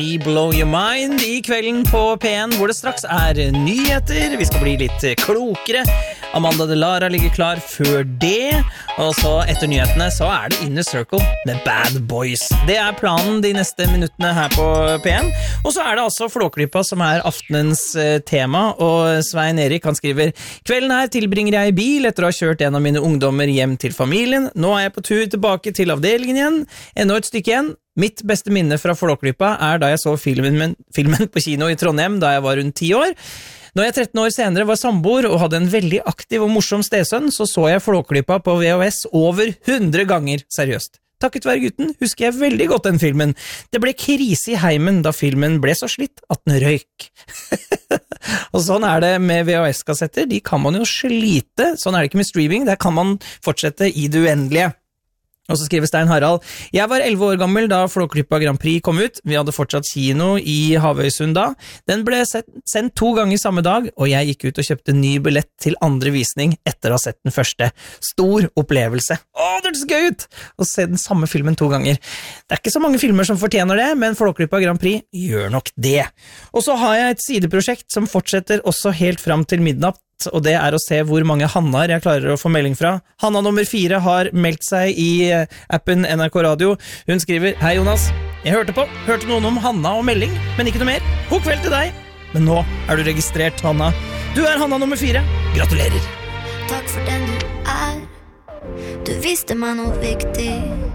Blow Your Mind I kvelden på P1 hvor det straks nyheter. Vi skal bli litt klokere. Amanda Delara ligger klar før det. Og så etter nyhetene så det Inner Circle med Bad Boys. Det planen de neste minuttene her på P1. Og så det altså Flåklypa som aftenens tema. Og Svein Erik han skriver: Kvelden her tilbringer jeg I bil etter å ha kjørt en av mine ungdommer hjem til familien. Nå jeg på tur tilbake til avdelingen igjen. Enda et stykke igjen. Mitt beste minne fra Flåklypa da jeg så filmen på kino I Trondheim da jeg var rundt 10 år. Når jeg 13 år senere var samboer og hadde en veldig aktiv og morsom stesønn, så jeg Flåklypa på VHS over 100 ganger, seriøst. Takket være gutten husker jeg veldig godt den filmen. Det ble krise I heimen da filmen ble så slitt at den røyk. Og sånn det med VHS-kassetter, de kan man jo slite. Sånn det ikke med streaming, der kan man fortsette I det uendelige. Og så skriver Stein Harald: Jeg var 11 år gammel da Flåklypa Grand Prix kom ut. Vi hadde fortsatt kino I Havøysund da. Den ble sendt 2 ganger samme dag, og jeg gikk ut og kjøpte ny billett til andre visning etter å ha sett den første. Stor opplevelse. Det så gøy ut! Å se den samme filmen 2 ganger. Det ikke så mange filmer som fortjener det, men Flåklypa Grand Prix gjør nok det. Og så har jeg et sideprosjekt som fortsetter også helt fram til midnatt, og det å se hvor mange Hannar jeg klarer å få melding fra. Hanna nummer 4 har meldt seg I appen NRK Radio. Hun skriver: Hei Jonas, jeg hørte noen om Hanna og melding, men ikke noe mer. God kveld til deg. Men nå du registrert, Hanna. Du Hanna nummer 4. Gratulerer. Takk for den du Du visste meg noe viktig